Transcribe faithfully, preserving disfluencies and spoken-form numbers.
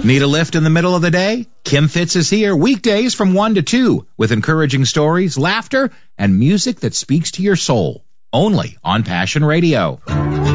Need a lift in the middle of the day? Kim Fitz is here weekdays from one to two with encouraging stories, laughter, and music that speaks to your soul. Only on Passion Radio.